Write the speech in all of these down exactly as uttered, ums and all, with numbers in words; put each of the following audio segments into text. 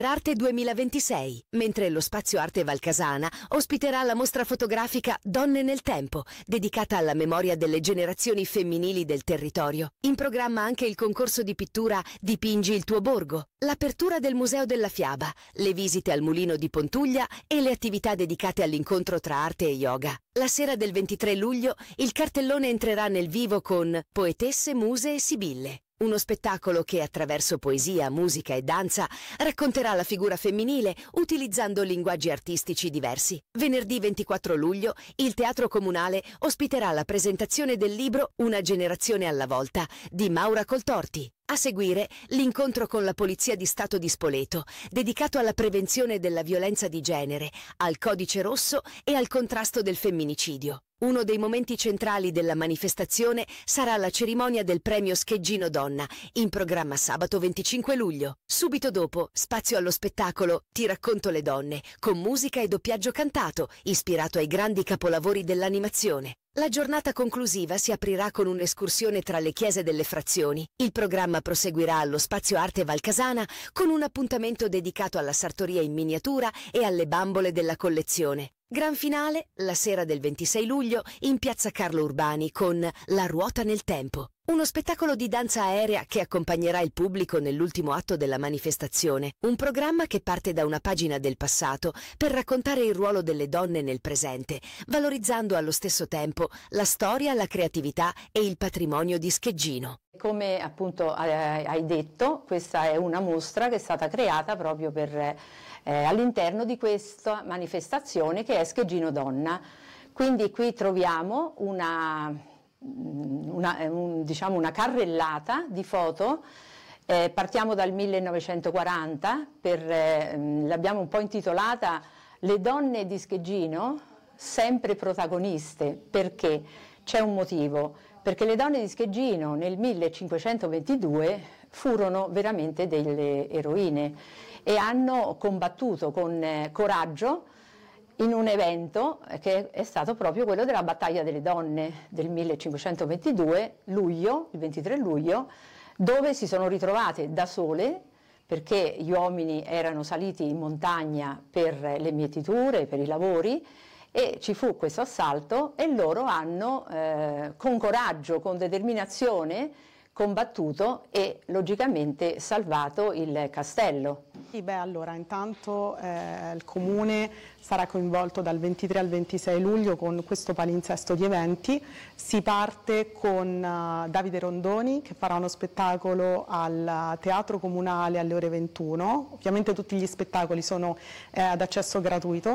Arte duemilaventisei, mentre lo Spazio Arte Valcasana ospiterà la mostra fotografica Donne nel Tempo, dedicata alla memoria delle generazioni femminili del territorio. In programma anche il concorso di pittura Dipingi il tuo borgo, l'apertura del Museo della Fiaba, le visite al Mulino di Pontuglia e le attività dedicate all'incontro tra arte e yoga. La sera del ventitré luglio il cartellone entrerà nel vivo con Poetesse, Muse e Sibille. Uno spettacolo che attraverso poesia, musica e danza racconterà la figura femminile utilizzando linguaggi artistici diversi. Venerdì ventiquattro luglio il Teatro Comunale ospiterà la presentazione del libro Una generazione alla volta di Maura Coltorti. A seguire l'incontro con la Polizia di Stato di Spoleto, dedicato alla prevenzione della violenza di genere, al Codice Rosso e al contrasto del femminicidio. Uno dei momenti centrali della manifestazione sarà la cerimonia del premio Scheggino Donna, in programma sabato venticinque luglio. Subito dopo, spazio allo spettacolo Ti racconto le donne, con musica e doppiaggio cantato, ispirato ai grandi capolavori dell'animazione. La giornata conclusiva si aprirà con un'escursione tra le chiese delle frazioni. Il programma proseguirà allo Spazio Arte Valcasana con un appuntamento dedicato alla sartoria in miniatura e alle bambole della collezione. Gran finale, la sera del ventisei luglio, in piazza Carlo Urbani con La ruota nel tempo. Uno spettacolo di danza aerea che accompagnerà il pubblico nell'ultimo atto della manifestazione. Un programma che parte da una pagina del passato per raccontare il ruolo delle donne nel presente, valorizzando allo stesso tempo la storia, la creatività e il patrimonio di Scheggino. Come appunto hai detto, questa è una mostra che è stata creata proprio per eh, all'interno di questa manifestazione che è Scheggino Donna. Quindi qui troviamo una... Una, un, diciamo una carrellata di foto, eh, partiamo dal millenovecentoquaranta, per, eh, l'abbiamo un po' intitolata Le donne di Scheggino, sempre protagoniste. Perché? C'è un motivo, perché le donne di Scheggino nel millecinquecentoventidue furono veramente delle eroine e hanno combattuto con eh, coraggio in un evento che è stato proprio quello della battaglia delle donne del millecinquecentoventidue, luglio, il ventitré luglio, dove si sono ritrovate da sole perché gli uomini erano saliti in montagna per le mietiture, per i lavori, e ci fu questo assalto e loro hanno eh, con coraggio, con determinazione combattuto e logicamente salvato il castello. Beh, allora, intanto eh, il Comune sarà coinvolto dal ventitré al ventisei luglio con questo palinsesto di eventi. Si parte con uh, Davide Rondoni che farà uno spettacolo al Teatro Comunale alle ore ventuno. Ovviamente tutti gli spettacoli sono eh, ad accesso gratuito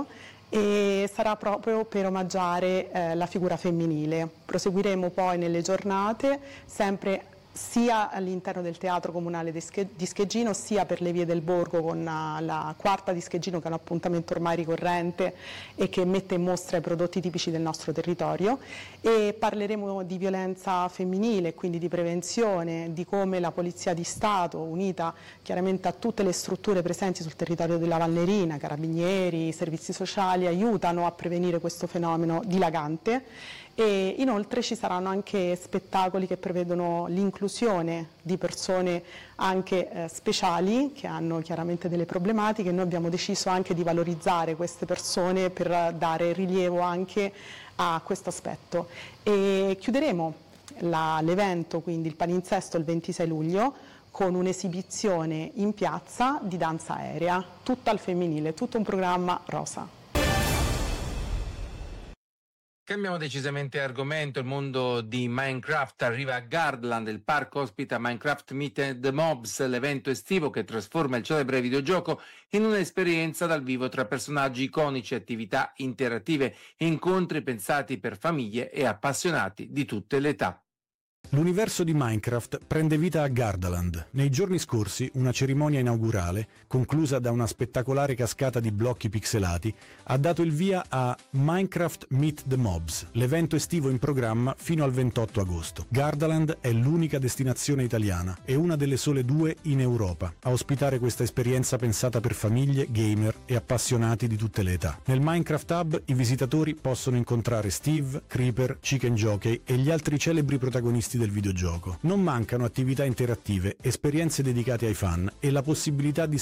e sarà proprio per omaggiare eh, la figura femminile. Proseguiremo poi nelle giornate sempre sia all'interno del Teatro Comunale di Scheggino, sia per le vie del Borgo con la quarta di Scheggino, che è un appuntamento ormai ricorrente e che mette in mostra i prodotti tipici del nostro territorio, e parleremo di violenza femminile, quindi di prevenzione, di come la Polizia di Stato, unita chiaramente a tutte le strutture presenti sul territorio della Valnerina, carabinieri, servizi sociali, aiutano a prevenire questo fenomeno dilagante. E inoltre ci saranno anche spettacoli che prevedono l'inclusione di persone anche eh, speciali che hanno chiaramente delle problematiche. Noi abbiamo deciso anche di valorizzare queste persone per dare rilievo anche a questo aspetto. E chiuderemo l'evento, quindi il palinsesto, il ventisei luglio con un'esibizione in piazza di danza aerea, tutta al femminile, tutto un programma rosa. Cambiamo decisamente argomento. Il mondo di Minecraft arriva a Gardaland. Il parco ospita Minecraft Meet the Mobs, l'evento estivo che trasforma il celebre videogioco in un'esperienza dal vivo tra personaggi iconici, attività interattive e incontri pensati per famiglie e appassionati di tutte le età. L'universo di Minecraft prende vita a Gardaland. Nei giorni scorsi una cerimonia inaugurale, conclusa da una spettacolare cascata di blocchi pixelati, ha dato il via a Minecraft Meet the Mobs, l'evento estivo in programma fino al ventotto agosto. Gardaland è l'unica destinazione italiana e una delle sole due in Europa a ospitare questa esperienza pensata per famiglie, gamer e appassionati di tutte le età. Nel Minecraft Hub i visitatori possono incontrare Steve, Creeper, Chicken Jockey e gli altri celebri protagonisti del videogioco. Non mancano attività interattive, esperienze dedicate ai fan e la possibilità di